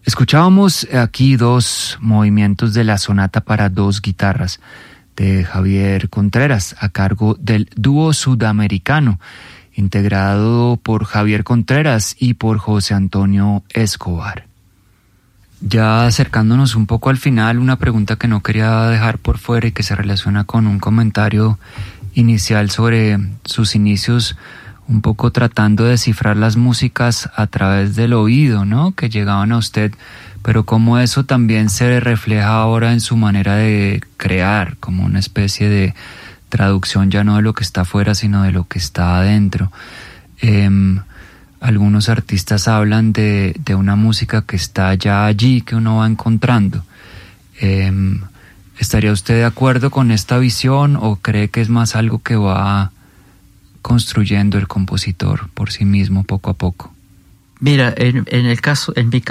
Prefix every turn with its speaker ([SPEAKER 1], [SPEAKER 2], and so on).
[SPEAKER 1] Escuchábamos aquí dos movimientos de la sonata para dos guitarras de Javier Contreras a cargo del dúo sudamericano, integrado por Javier Contreras y por José Antonio Escobar. Ya acercándonos un poco al final, una pregunta que no quería dejar por fuera y que se relaciona con un comentario inicial sobre sus inicios, un poco tratando de descifrar las músicas a través del oído, ¿no?, que llegaban a usted, pero cómo eso también se refleja ahora en su manera de crear, como una especie de traducción ya no de lo que está afuera, sino de lo que está adentro. Algunos artistas hablan de una música que está ya allí, que uno va encontrando. ¿Estaría usted de acuerdo con esta visión o cree que es más algo que va construyendo el compositor por sí mismo poco a poco?
[SPEAKER 2] Mira, en mi